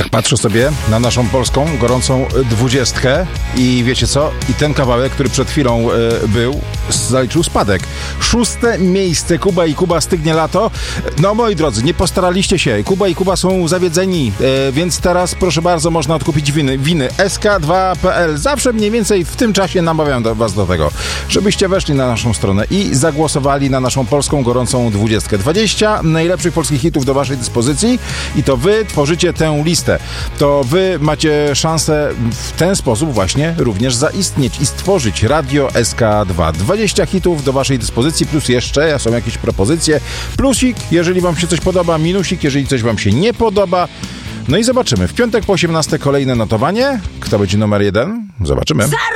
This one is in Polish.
Patrzę sobie na naszą polską gorącą 20 i wiecie co? I ten kawałek, który przed chwilą był, zaliczył spadek. 6. miejsce. Kuba i Kuba, Stygnie lato. No moi drodzy, nie postaraliście się. Kuba i Kuba są zawiedzeni, więc teraz proszę bardzo, można odkupić winy. sk2.pl. Zawsze mniej więcej w tym czasie namawiam was do tego, żebyście weszli na naszą stronę i zagłosowali na naszą polską gorącą 20. 20 najlepszych polskich hitów do waszej dyspozycji i to wy tworzycie tę listę. To wy macie szansę w ten sposób właśnie również zaistnieć i stworzyć Radio SK2. 20 hitów do waszej dyspozycji, plus jeszcze są jakieś propozycje. Plusik, jeżeli wam się coś podoba, minusik, jeżeli coś wam się nie podoba. No i zobaczymy. W piątek po 18 kolejne notowanie. Kto będzie numer 1? Zobaczymy.